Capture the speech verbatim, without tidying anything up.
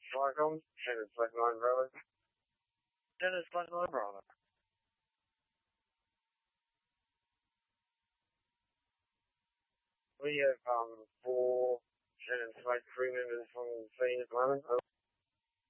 Welcome, Dennis Black Line Brother. Dennis Black Line Brother. We have um four Dennis Black crew members from the scene at the moment.